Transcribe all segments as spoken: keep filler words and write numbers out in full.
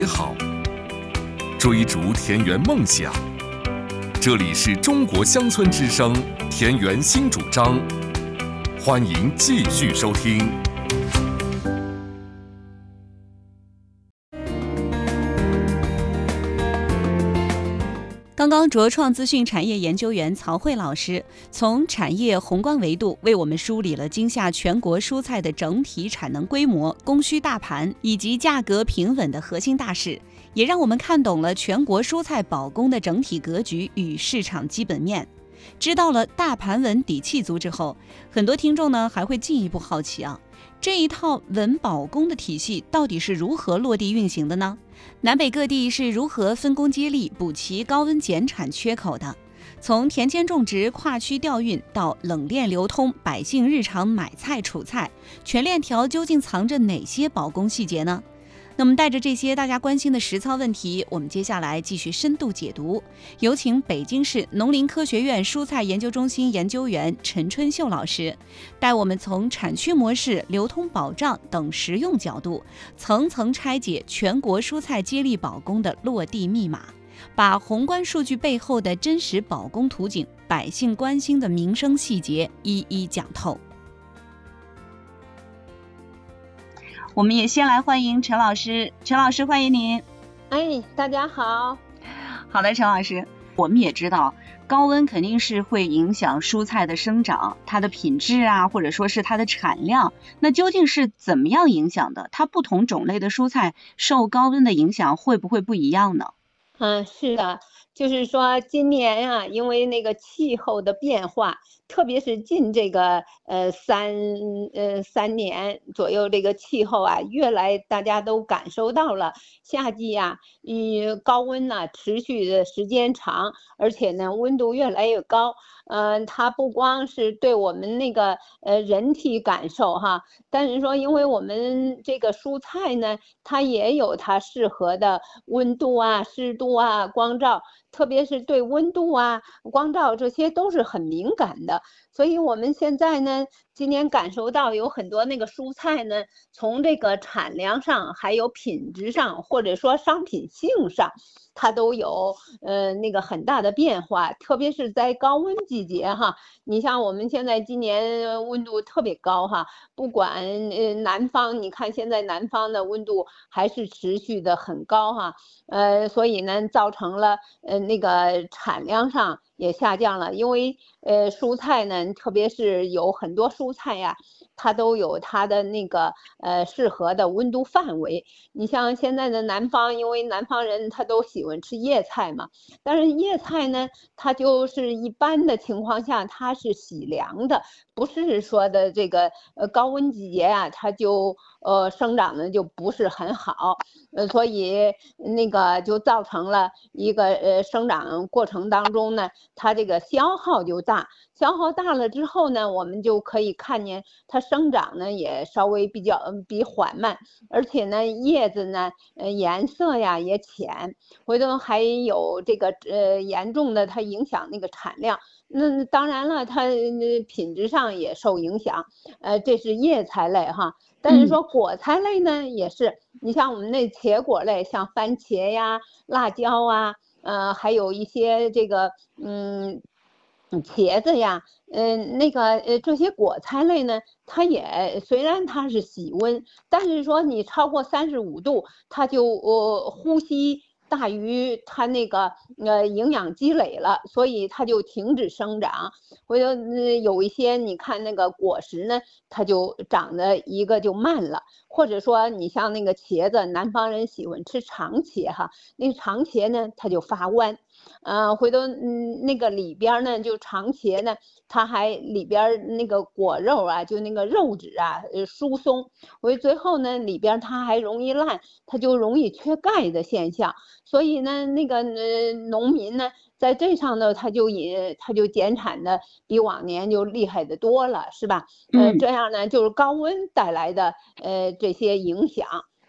你好，追逐田园梦想。这里是中国乡村之声田园新主张，欢迎继续收听。 刚刚卓创资讯产业研究员曹慧老师从产业宏观维度为我们梳理了今夏全国蔬菜的整体产能规模、供需大盘以及价格平稳的核心大势，也让我们看懂了全国蔬菜保供的整体格局与市场基本面。知道了大盘稳底气足之后，很多听众呢还会进一步好奇啊，这一套稳保供的体系到底是如何落地运行的呢？南北各地是如何分工接力补齐高温减产缺口的？从田间种植、跨区调运到冷链流通，百姓日常买菜储菜，全链条究竟藏着哪些保供细节呢？那么带着这些大家关心的实操问题，我们接下来继续深度解读。有请北京市农林科学院蔬菜研究中心研究员陈春秀老师，带我们从产区模式、流通保障等实用角度，层层拆解全国蔬菜接力保供的落地密码，把宏观数据背后的真实保供图景、百姓关心的民生细节一一讲透。我们也先来欢迎陈老师，陈老师欢迎您。 哎，大家好。 好的，陈老师，我们也知道高温肯定是会影响蔬菜的生长，它的品质啊，或者说是它的产量，那究竟是怎么样影响的？它不同种类的蔬菜受高温的影响会不会不一样呢？ 嗯，是的，就是说今年啊，因为那个气候的变化，特别是近这个呃三呃三年左右，这个气候啊，越来大家都感受到了，夏季啊，嗯，高温呢、啊、持续的时间长，而且呢温度越来越高。嗯、呃，它不光是对我们那个呃人体感受哈，但是说因为我们这个蔬菜呢，它也有它适合的温度啊、湿度啊、光照。特别是对温度啊、光照这些都是很敏感的，所以我们现在呢，今年感受到有很多那个蔬菜呢，从这个产量上，还有品质上，或者说商品性上，它都有呃那个很大的变化。特别是在高温季节哈，你像我们现在今年温度特别高哈，不管呃南方，你看现在南方的温度还是持续的很高哈，呃，所以呢，造成了呃那个产量上也下降了，因为呃蔬菜呢，特别是有很多蔬菜呀，它都有它的那个呃适合的温度范围。你像现在的南方，因为南方人他都喜欢吃叶菜嘛，但是叶菜呢，它就是一般的情况下它是喜凉的，不是说的这个呃高温季节啊，它就呃生长的就不是很好，呃所以那个就造成了一个呃生长过程当中呢，它这个消耗就大，消耗大了之后呢，我们就可以看见它生长呢也稍微比较嗯比缓慢，而且呢叶子呢呃颜色呀也浅，回头还有这个呃严重的它影响那个产量。那当然了，它品质上也受影响，呃，这是叶菜类哈。但是说果菜类呢，也是，你像我们那茄果类，像番茄呀、辣椒啊，呃，还有一些这个嗯。茄子呀，嗯、呃，那个呃，这些果菜类呢，它也虽然它是喜温，但是说你超过三十五度，它就呃呼吸大于它那个呃营养积累了，所以它就停止生长。回头、呃、有一些你看那个果实呢，它就长得一个就慢了，或者说你像那个茄子，南方人喜欢吃长茄哈，那个长茄呢它就发弯。呃，回头嗯，那个里边呢，就长茄呢，它还里边那个果肉啊，就那个肉质啊，呃，疏松，回最后呢，里边它还容易烂，它就容易缺钙的现象。所以呢，那个呃农民呢，在这上头他就也他就减产的比往年就厉害的多了，是吧？呃，这样呢，就是高温带来的呃这些影响。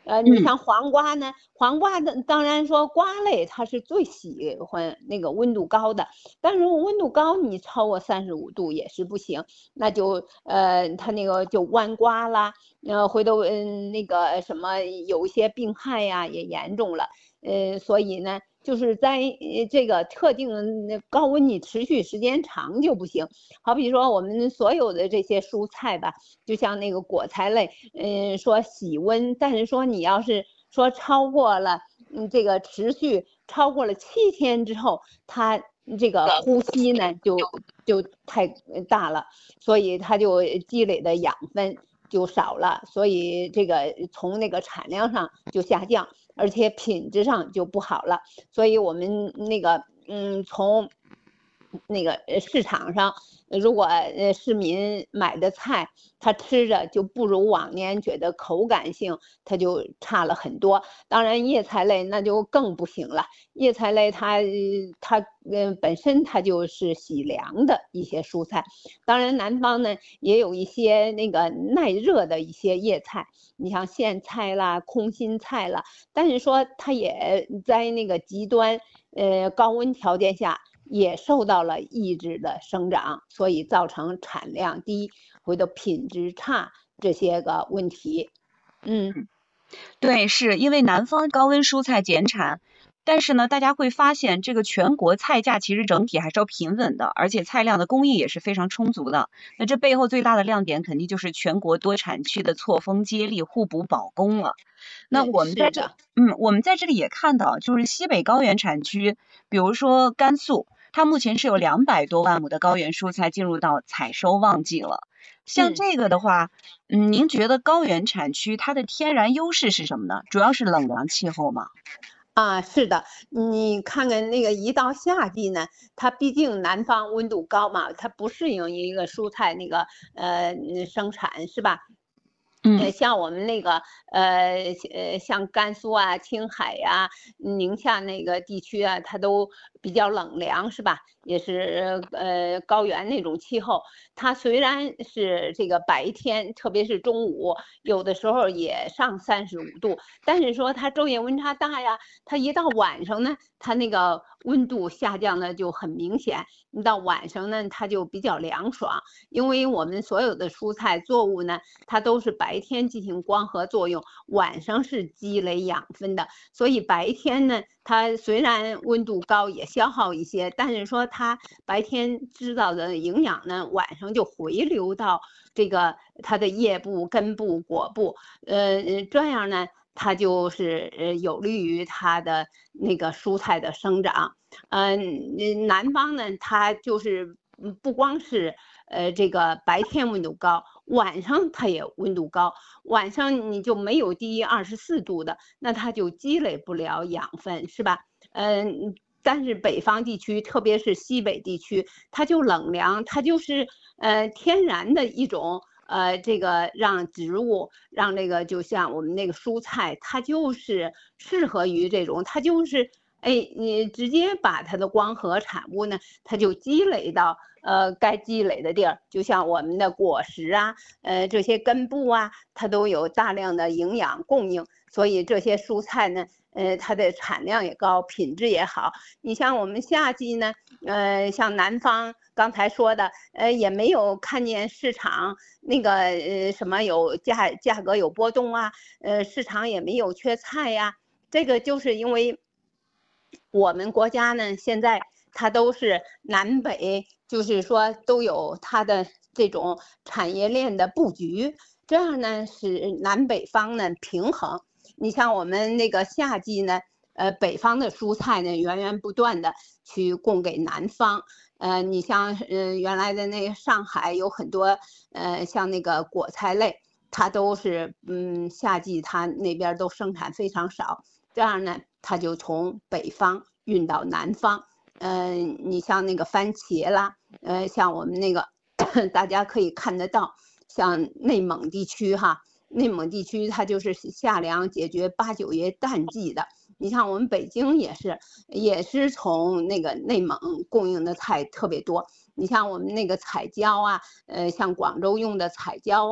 呃，你嗯像黄瓜呢，黄瓜的当然说瓜类它是最喜欢那个温度高的，但是温度高你超过三十五度也是不行，那就呃它那个就弯瓜啦，呃回头嗯那个什么有一些病害呀也严重了，呃所以呢。就是在呃这个特定的高温你持续时间长就不行，好比说我们所有的这些蔬菜吧，就像那个果菜类，嗯，说喜温，但是说你要是说超过了，嗯，这个持续超过了七天之后，它这个呼吸呢就就太大了，所以它就积累的养分就少了，所以这个从那个产量上就下降，而且品质上就不好了，所以我们那个嗯从那个市场上，如果呃市民买的菜，他吃着就不如往年觉得口感性，它就差了很多。当然叶菜类那就更不行了，叶菜类它它呃本身它就是喜凉的一些蔬菜。当然南方呢也有一些那个耐热的一些叶菜，你像苋菜啦、空心菜啦，但是说它也在那个极端呃高温条件下。也受到了抑制的生长，所以造成产量低，回头品质差这些个问题。嗯， 对，是因为南方高温蔬菜减产，但是呢，大家会发现这个全国菜价其实整体还是要平稳的，而且菜量的供应也是非常充足的。那这背后最大的亮点肯定就是全国多产区的错峰接力、互补保供了。那我们在这，嗯，我们在这里也看到，就是西北高原产区，比如说甘肃，它目前是有两百多万亩的高原蔬菜进入到采收旺季了。像这个的话，嗯，您觉得高原产区它的天然优势是什么呢？主要是冷凉气候吗？ 啊，是的，你看看那个一到夏季呢，它毕竟南方温度高嘛，它不适应一个蔬菜那个呃生产是吧？呃， 嗯像我们那个呃呃，像甘肃啊、青海呀、宁夏那个地区啊，它都比较冷凉，是吧？也是呃高原那种气候。它虽然是这个白天，特别是中午，有的时候也上三十五度，但是说它昼夜温差大呀，它一到晚上呢，它那个温度下降的就很明显。你到晚上呢，它就比较凉爽，因为我们所有的蔬菜作物呢。它都是白天进行光合作用，晚上是积累养分的。所以白天呢，它虽然温度高也消耗一些，但是说它白天制造的营养呢，晚上就回流到这个它的叶部、根部、果部，呃，这样呢，它就是呃有利于它的那个蔬菜的生长。嗯，南方呢，它就是不光是呃这个白天温度高。晚上它也温度高，晚上你就没有低于二十四度的，那它就积累不了养分，是吧？嗯，但是北方地区，特别是西北地区，它就冷凉，它就是呃天然的一种呃这个让植物让这个就像我们那个蔬菜，它就是适合于这种，它就是。哎，你直接把它的光合产物呢，它就积累到呃该积累的地儿，就像我们的果实啊，呃这些根部啊，它都有大量的营养供应，所以这些蔬菜呢，呃它的产量也高，品质也好。你像我们夏季呢，呃像南方刚才说的，呃也没有看见市场那个呃什么有价价格有波动啊，呃市场也没有缺菜呀，这个就是因为。我们国家呢，现在它都是南北，就是说都有它的这种产业链的布局，这样呢使南北方呢平衡。你像我们那个夏季呢，呃，北方的蔬菜呢源源不断的去供给南方。呃，你像呃原来的那个上海有很多呃像那个果菜类，它都是嗯夏季它那边都生产非常少。这样呢，它就从北方运到南方。嗯、呃，你像那个番茄啦，呃，像我们那个大家可以看得到，像内蒙地区哈，内蒙地区它就是夏粮解决八九月淡季的。你像我们北京也是，也是从那个内蒙供应的菜特别多。你像我们那个彩椒啊，呃，像广州用的彩椒啊。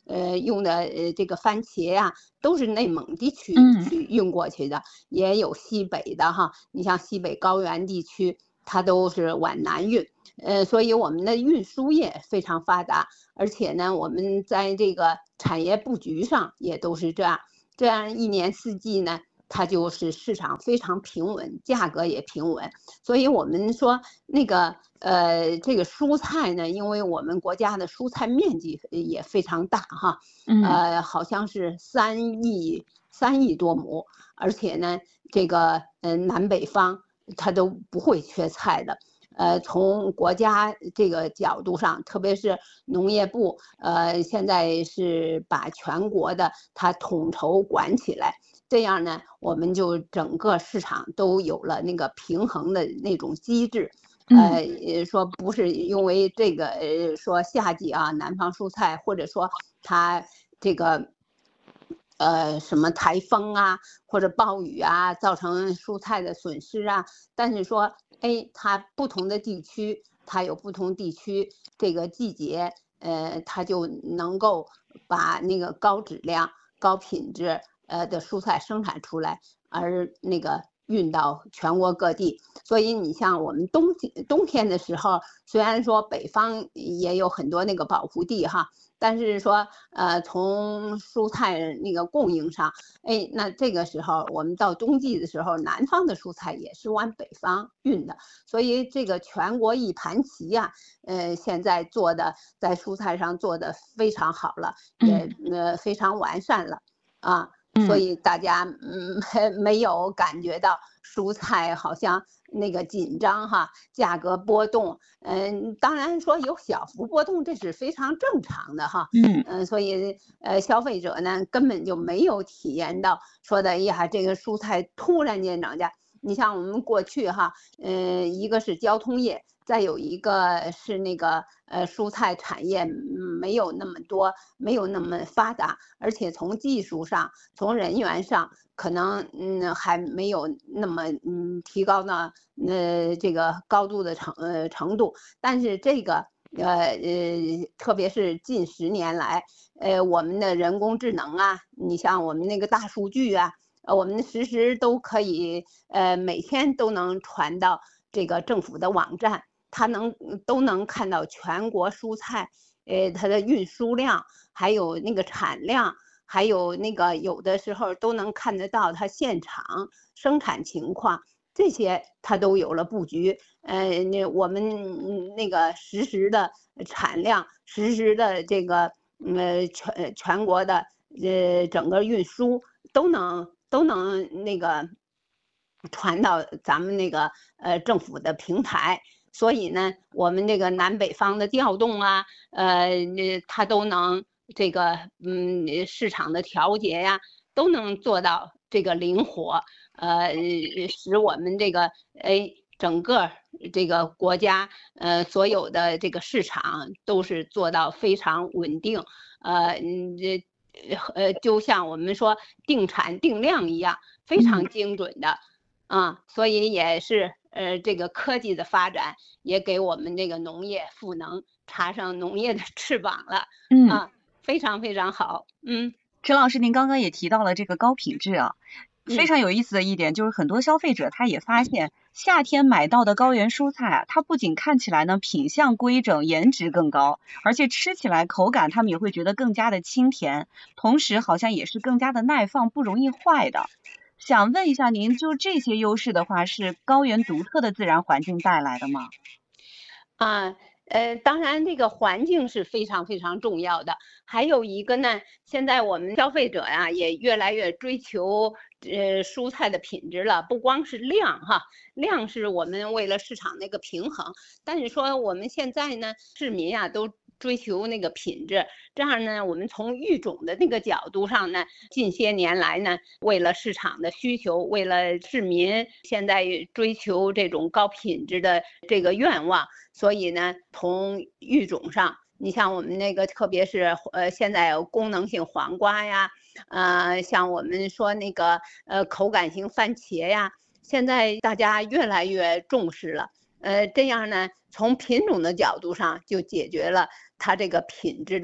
呃用的呃这个番茄呀、都是内蒙地区去运过去的，也有西北的哈。你像西北高原地区，它都是往南运。呃，所以我们的运输业非常发达，而且呢，我们在这个产业布局上也都是这样，这样一年四季呢，它就是市场非常平稳，价格也平稳。所以我们说那个呃，这个蔬菜呢，因为我们国家的蔬菜面积也非常大哈，呃，好像是三亿三亿多亩，而且呢，这个呃南北方它都不会缺菜的。呃，从国家这个角度上，特别是农业部，呃，现在是把全国的它统筹管起来，这样呢，我们就整个市场都有了那个平衡的那种机制。呃，说不是因为这个，呃，说夏季啊，南方蔬菜，或者说它这个。呃，什么台风啊，或者暴雨啊，造成蔬菜的损失啊。但是说，哎，它不同的地区，它有不同地区这个季节，呃，它就能够把那个高质量、高品质呃的蔬菜生产出来，而那个运到全国各地。所以你像我们冬天冬天的时候，虽然说北方也有很多那个保护地哈。但是说，呃，从蔬菜那个供应上，哎，那这个时候我们到冬季的时候，南方的蔬菜也是往北方运的，所以这个全国一盘棋呀、啊，呃，现在做的在蔬菜上做的非常好了，也呃非常完善了啊。所以大家嗯没有感觉到蔬菜好像那个紧张哈，价格波动，嗯，当然说有小幅波动，这是非常正常的哈，嗯嗯，所以呃消费者呢根本就没有体验到说的，哎呀，这个蔬菜突然间涨价。你像我们过去哈，呃，一个是交通业。再有一个是那个呃蔬菜产业没有那么多，没有那么发达，而且从技术上、从人员上，可能嗯还没有那么嗯提高到呃这个高度的程呃程度。但是这个呃呃，特别是近十年来，呃我们的人工智能啊，你像我们那个大数据啊，呃我们实时都可以呃每天都能传到这个政府的网站。它能都能看到全国蔬菜，呃，它的运输量，还有那个产量，还有那个有的时候都能看得到它现场生产情况，这些它都有了布局。呃，那我们那个实时的产量，实时的这个呃全全国的呃整个运输都能都能那个传到咱们那个呃政府的平台。所以呢，我们这个南北方的调动啊，呃，它都能这个嗯市场的调节呀，都能做到这个灵活，呃，使我们这个哎整个这个国家呃所有的这个市场都是做到非常稳定，呃，这呃就像我们说定产定量一样，非常精准的。啊，所以也是呃，这个科技的发展也给我们这个农业赋能，插上农业的翅膀了。嗯，啊，非常非常好。嗯， 陈老师，您刚刚也提到了这个高品质啊，非常有意思的一点就是很多消费者他也发现，夏天买到的高原蔬菜啊，它不仅看起来呢品相规整，颜值更高，而且吃起来口感他们也会觉得更加的清甜，同时好像也是更加的耐放，不容易坏的。想问一下您，就这些优势的话，是高原独特的自然环境带来的吗？ 啊，呃，当然这个环境是非常非常重要的。还有一个呢，现在我们消费者呀、啊、也越来越追求呃蔬菜的品质了，不光是量哈，量是我们为了市场那个平衡，但是说我们现在呢，市民啊都追求那个品质，这样呢，我们从育种的那个角度上呢，近些年来呢，为了市场的需求，为了市民现在追求这种高品质的这个愿望，所以呢，从育种上，你像我们那个，特别是呃，现在有功能性黄瓜呀，呃，像我们说那个呃口感型番茄呀，现在大家越来越重视了。呃，这样呢，从品种的角度上就解决了它这个品质的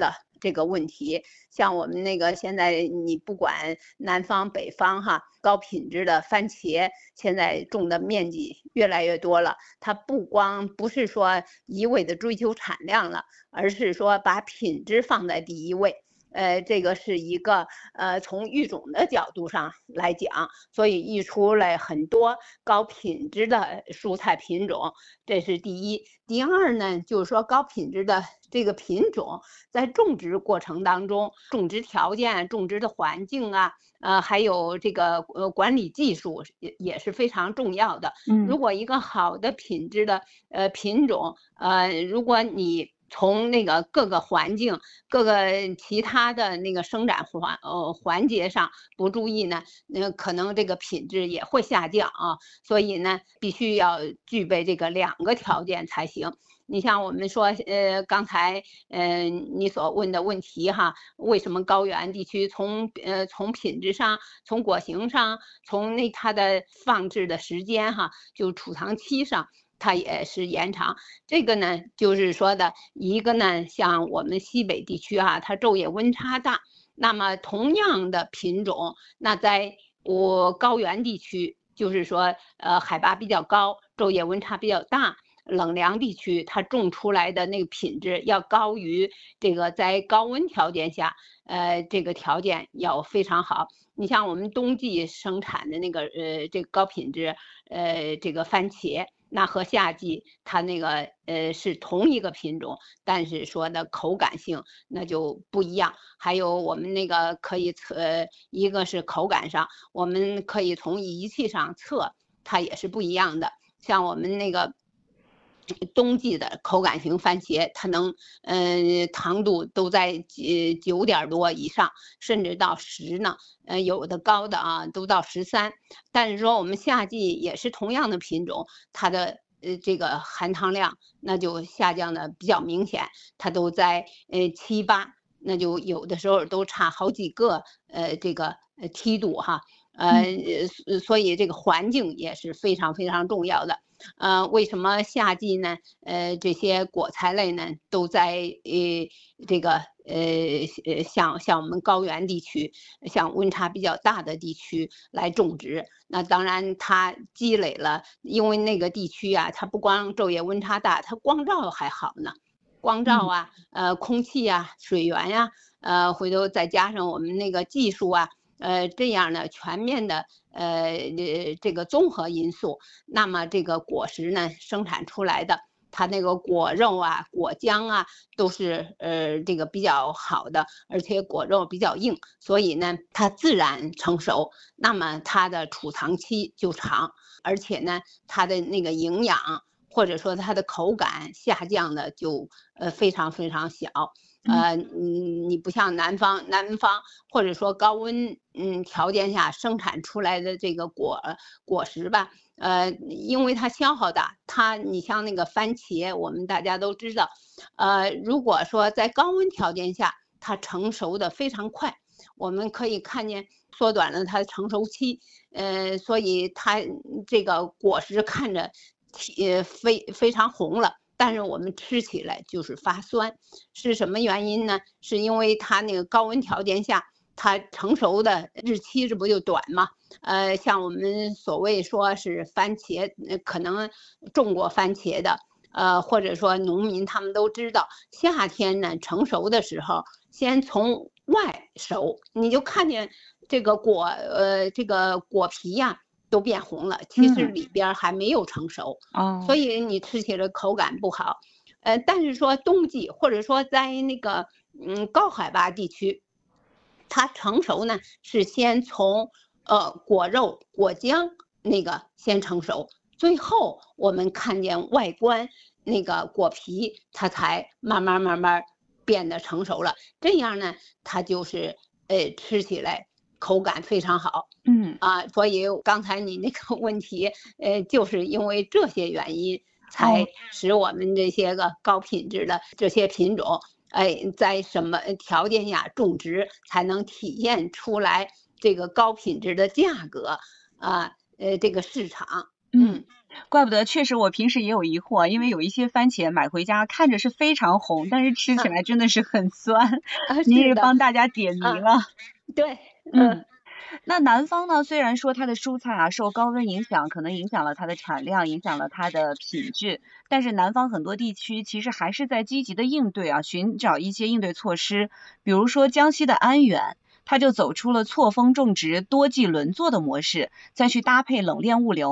这个问题。像我们那个现在你不管南方北方哈，高品质的番茄现在种的面积越来越多了，它不光不是说一味的追求产量了，而是说把品质放在第一位。呃，这个是一个呃，从育种的角度上来讲，所以育出来很多高品质的蔬菜品种，这是第一。第二呢，就是说高品质的这个品种在种植过程当中，种植条件、种植的环境啊，呃，还有这个呃管理技术也也是非常重要的。 嗯， 如果一个好的品质的呃品种，呃，如果你从那个各个环境、各个其他的那个生长环呃环节上不注意呢，那可能这个品质也会下降啊。所以呢，必须要具备这个两个条件才行。你像我们说，呃，刚才呃你所问的问题哈，为什么高原地区从呃从品质上、从果形上、从那它的放置的时间哈，就储藏期上，它也是延长。这个呢，就是说的一个呢，像我们西北地区啊，它昼夜温差大，那么同样的品种，那在我高原地区，就是说呃海拔比较高，昼夜温差比较大。冷凉地区，它种出来的那个品质要高于这个在高温条件下，呃，这个条件要非常好。你像我们冬季生产的那个呃这个高品质呃这个番茄，那和夏季它那个呃是同一个品种，但是说的口感性那就不一样。还有我们那个可以测，一个是口感上，我们可以从仪器上测，它也是不一样的。像我们那个冬季的口感型番茄，它能呃糖度都在九九点多以上，甚至到十呢，呃有的高的啊都到十三。但是说我们夏季也是同样的品种，它的呃这个含糖量那就下降的比较明显，它都在呃七八，那就有的时候都差好几个呃这个呃梯度哈。呃，所以这个环境也是非常非常重要的。呃，为什么夏季呢？呃，这些果菜类呢，都在呃这个呃呃像像我们高原地区，像温差比较大的地区来种植。那当然，它积累了，因为那个地区啊，它不光昼夜温差大，它光照还好呢。光照啊，呃，空气啊，水源呀、啊，呃，回头再加上我们那个技术啊。呃，这样呢，全面的呃这个综合因素，那么这个果实呢生产出来的，它那个果肉啊、果浆啊，都是呃这个比较好的，而且果肉比较硬，所以呢它自然成熟，那么它的储藏期就长，而且呢它的那个营养或者说它的口感下降的就呃非常非常小。呃，嗯，你不像南方，南方或者说高温嗯条件下生产出来的这个果果实吧，呃，因为它消耗大，它你像那个番茄，我们大家都知道，呃，如果说在高温条件下，它成熟的非常快，我们可以看见缩短了它的成熟期，呃，所以它这个果实看着体非非常红了。但是我们吃起来就是发酸，是什么原因呢？是因为它那个高温条件下，它成熟的日期这不就短吗？呃，像我们所谓说是番茄，可能种过番茄的，呃，或者说农民他们都知道，夏天呢成熟的时候，先从外熟，你就看见这个果，呃，这个果皮呀、啊。都变红了，其实里边还没有成熟， 哦， 所以你吃起来口感不好。呃，但是说冬季或者说在那个嗯高海拔地区，它成熟呢是先从呃果肉果浆那个先成熟，最后我们看见外观那个果皮，它才慢慢慢慢变得成熟了。这样呢，它就是呃吃起来口感非常好。 嗯啊，所以刚才你那个问题，呃，就是因为这些原因，才使我们这些个高品质的这些品种，哎，在什么条件下种植才能体现出来这个高品质的价格啊？呃，这个市场嗯，怪不得，确实我平时也有疑惑，因为有一些番茄买回家看着是非常红，但是吃起来真的是很酸。 啊， 您也是的， 帮大家点啊名了。 对， 嗯。 嗯那南方呢，虽然说它的蔬菜啊受高温影响，可能影响了它的产量，影响了它的品质，但是南方很多地区其实还是在积极的应对啊，寻找一些应对措施。比如说江西的安远，它就走出了错峰种植、多季轮作的模式，再去搭配冷链物流。